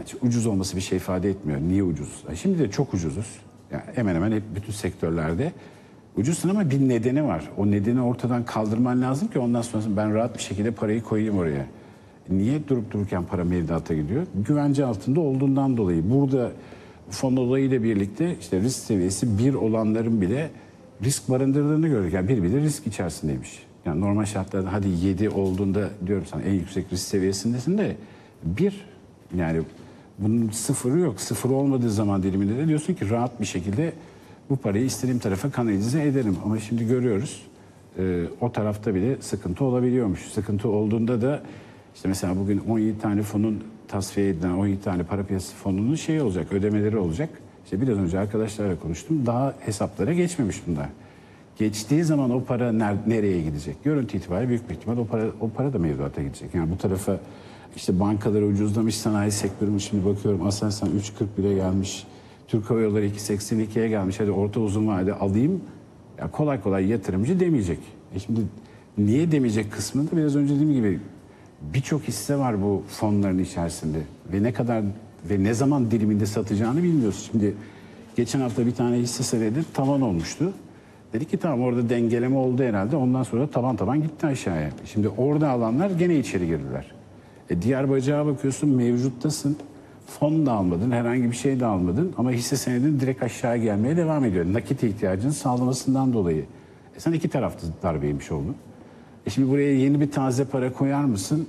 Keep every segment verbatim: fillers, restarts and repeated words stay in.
ucuz olması bir şey ifade etmiyor. Niye ucuz? Şimdi de çok ucuzuz. Yani hemen hemen hep bütün sektörlerde ucuzsun ama bir nedeni var. O nedeni ortadan kaldırman lazım ki ondan sonra ben rahat bir şekilde parayı koyayım oraya. Niye durup dururken para mevduata gidiyor? Güvence altında olduğundan dolayı. Burada fon olayıyla birlikte işte risk seviyesi bir olanların bile risk barındırdığını gördük. Yani bir bile risk içerisindeymiş. Yani normal şartlarda hadi yedi olduğunda diyorum sana en yüksek risk seviyesindesin de bir, yani bunun sıfırı yok. Sıfır olmadığı zaman diliminde de diyorsun ki rahat bir şekilde bu parayı istediğim tarafa kanalize ederim. Ama şimdi görüyoruz e, o tarafta bile sıkıntı olabiliyormuş. Sıkıntı olduğunda da işte mesela bugün on yedi tane fonun tasfiye edilen on yedi tane para piyasası fonunun şey olacak, ödemeleri olacak. İşte biraz önce arkadaşlarla konuştum. Daha hesaplara geçmemiş bunlar. Geçtiği zaman o para nereye gidecek? Görüntü itibariyle büyük bir ihtimal o para, o para da mevduata gidecek. Yani bu tarafa işte bankaları ucuzlamış, sanayi sektörü şimdi bakıyorum Aselsan üç kırk bire gelmiş. Türk Hava Yolları iki seksen ikiye gelmiş. Hadi orta uzun vade alayım. Ya kolay kolay yatırımcı demeyecek. E şimdi niye demeyecek kısmında biraz önce dediğim gibi birçok hisse var bu fonların içerisinde. Ve ne kadar ve ne zaman diliminde satacağını bilmiyoruz. Şimdi geçen hafta bir tane hisse senedi tavan olmuştu. Dedi ki tamam orada dengeleme oldu herhalde. Ondan sonra taban taban gitti aşağıya. Şimdi orada alanlar gene içeri girdiler. E diğer bacağa bakıyorsun mevcuttasın. Fon da almadın, herhangi bir şey de almadın. Ama hisse senedin direkt aşağı gelmeye devam ediyor. Nakit ihtiyacını sağlamasından dolayı. E sen iki tarafta darbeymiş oldun. E şimdi buraya yeni bir taze para koyar mısın?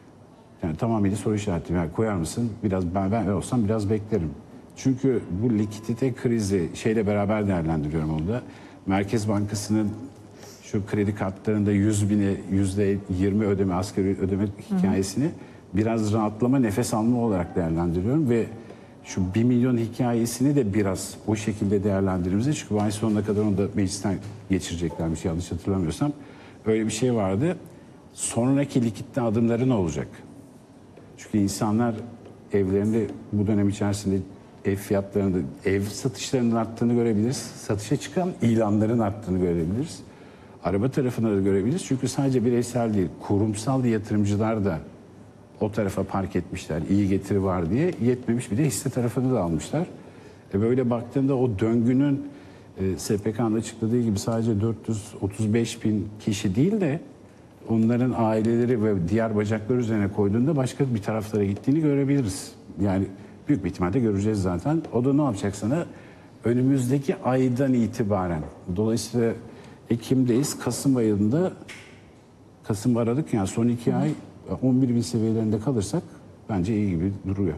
Yani tamamıyla soru işareti. Yani koyar mısın? Biraz ben, ben olsam biraz beklerim. Çünkü bu likidite krizi şeyle beraber değerlendiriyorum onu da. Merkez Bankası'nın şu kredi kartlarında yüz bine yüzde yirmi ödeme, asgari ödeme hikayesini hı hı. biraz rahatlama, nefes alma olarak değerlendiriyorum ve şu bir milyon hikayesini de biraz o şekilde değerlendirdiğimizde çünkü bu ay sonuna kadar onu da meclisten geçireceklermiş yanlış hatırlamıyorsam. Öyle bir şey vardı. Sonraki likitte adımları ne olacak? Çünkü insanlar evlerinde bu dönem içerisinde ev fiyatlarında, ev satışlarının arttığını görebiliriz. Satışa çıkan ilanların arttığını görebiliriz. Araba tarafında da görebiliriz. Çünkü sadece bireysel değil, kurumsal yatırımcılar da o tarafa park etmişler. İyi getiri var diye yetmemiş bir de hisse tarafını da almışlar. E böyle baktığında o döngünün e, S P K'nın açıkladığı gibi sadece dört yüz otuz beş bin kişi değil de onların aileleri ve diğer bacaklar üzerine koyduğunda başka bir taraflara gittiğini görebiliriz. Yani büyük bir ihtimalle göreceğiz zaten. O da ne yapacak sana? Önümüzdeki aydan itibaren. Dolayısıyla Ekim'deyiz. Kasım ayında, Kasım Aralık yani son iki ay on bir bin seviyelerinde kalırsak bence iyi gibi duruyor.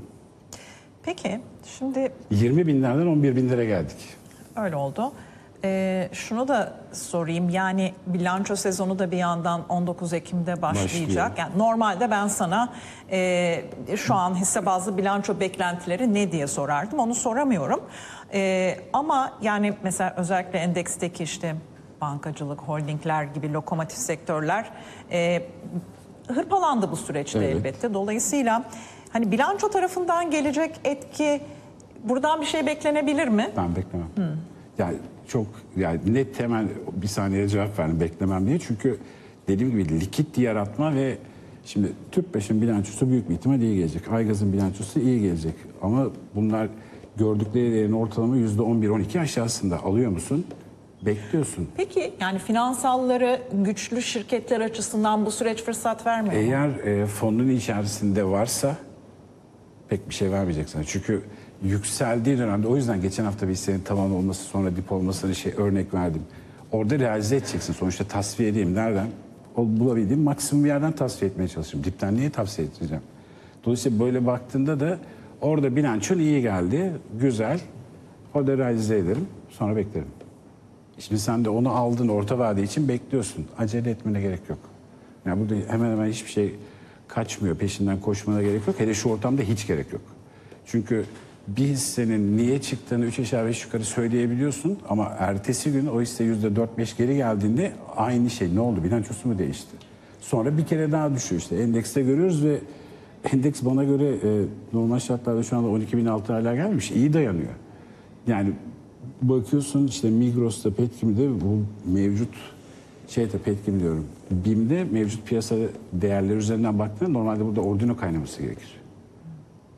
Peki şimdi... yirmi binlerden on bir binlere geldik. Öyle oldu. Ee, şunu da sorayım, yani bilanço sezonu da bir yandan on dokuz Ekim'de başlayacak. Yani normalde ben sana e, şu an hisse bazlı bilanço beklentileri ne diye sorardım, onu soramıyorum. E, ama yani mesela özellikle endeksteki işte bankacılık, holdingler gibi lokomotif sektörler e, hırpalandı bu süreçte evet. elbette. Dolayısıyla hani bilanço tarafından gelecek etki, buradan bir şey beklenebilir mi? Ben beklemem. Hmm. Yani çok yani net hemen bir saniye cevap verdim beklemem diye. Çünkü dediğim gibi likit yaratma ve şimdi Tüpraş'ın bilançosu büyük bir ihtimal iyi gelecek. Aygaz'ın bilançosu iyi gelecek. Ama bunlar gördükleri değerin ortalama yüzde on bir on iki aşağısında. Alıyor musun? Bekliyorsun. Peki yani finansalları güçlü şirketler açısından bu süreç fırsat vermiyor mu? Eğer e, fonun içerisinde varsa pek bir şey vermeyecek sana. Çünkü yükseldiği dönemde o yüzden geçen hafta bir hissenin tavan olması sonra dip olmasına şey örnek verdim. Orada realize edeceksin. Sonuçta tasfiye edeyim. Nereden? O bulabildiğim maksimum bir yerden tasfiye etmeye çalışıyorum. Dipten niye tasfiye edeceğim? Dolayısıyla böyle baktığında da orada bilançon iyi geldi. Güzel. Orada realize ederim. Sonra beklerim. Şimdi sen de onu aldın orta vade için bekliyorsun. Acele etmene gerek yok. Yani burada hemen hemen hiçbir şey kaçmıyor. Peşinden koşmana gerek yok. Hele şu ortamda hiç gerek yok. Çünkü bir hissenin niye çıktığını üç aşağı beş yukarı söyleyebiliyorsun ama ertesi gün o hisse yüzde dört beş geri geldiğinde aynı şey ne oldu? Bilançosu mu değişti? Sonra bir kere daha düşüyor işte. Endekste görüyoruz ve endeks bana göre e, normal şartlarda şu anda on iki bin altı hala gelmiş. İyi dayanıyor. Yani bakıyorsun işte Migros'ta, Petkim'de bu mevcut şeyde Petkim diyorum. BİM'de mevcut piyasa değerleri üzerinden baktığında normalde burada ordino kaynaması gerekir.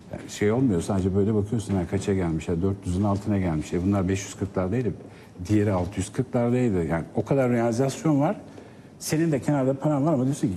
Yani şey olmuyor, sadece böyle bakıyorsun ha, kaça gelmiş, ha, dört yüzün altına gelmiş. E bunlar beş yüz kırklardaydı. Diğeri altı yüz kırklardaydı. Yani o kadar realizasyon var. Senin de kenarda paran var ama diyorsun ki